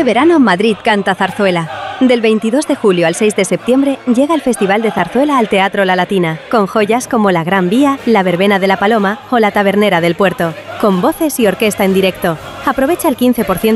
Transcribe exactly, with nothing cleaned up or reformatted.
verano Madrid canta zarzuela. Del veintidós de julio al seis de septiembre llega el Festival de Zarzuela al Teatro La Latina, con joyas como La Gran Vía, La Verbena de la Paloma o La Tabernera del Puerto, con voces y orquesta en directo. Aprovecha el quince por ciento